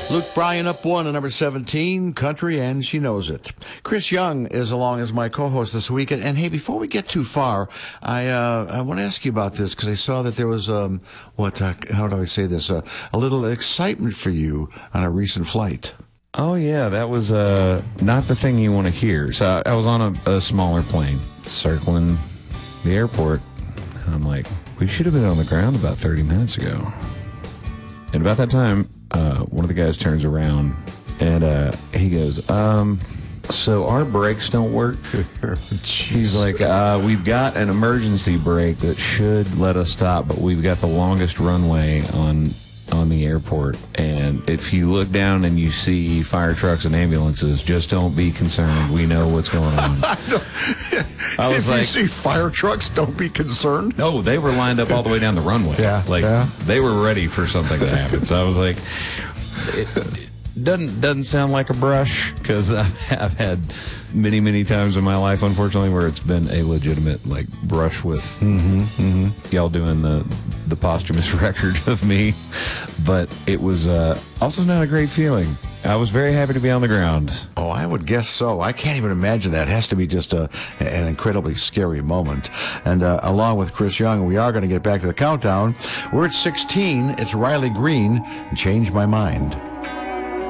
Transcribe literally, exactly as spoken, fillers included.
Luke Bryan up one at number seventeen, Country, and She Knows It. Chris Young is along as my co-host this week. And, and hey, before we get too far, I uh, I want to ask you about this because I saw that there was, um, what, uh, how do I say this, uh, a little excitement for you on a recent flight. Oh, yeah, that was uh, not the thing you want to hear. So I, I was on a, a smaller plane circling the airport, and I'm like, we should have been on the ground about thirty minutes ago. And about that time, uh, one of the guys turns around, and uh, he goes, um, so our brakes don't work? He's like, uh, we've got an emergency brake that should let us stop, but we've got the longest runway on on the airport, and if you look down and you see fire trucks and ambulances, just don't be concerned. We know what's going on. I was if like, you see fire trucks, don't be concerned. No, they were lined up all the way down the runway. Yeah, like yeah. They were ready for something to happen. So I was like, it, it doesn't doesn't sound like a brush, because I've, I've had many many times in my life, unfortunately, where it's been a legitimate like brush with mm-hmm, mm-hmm. y'all doing the the posthumous record of me. But it was uh, also not a great feeling. I was very happy to be on the ground. Oh, I would guess so. I can't even imagine that. It has to be just a, an incredibly scary moment. And uh, along with Chris Young, we are going to get back to the countdown. We're at sixteen. It's Riley Green, Change My Mind.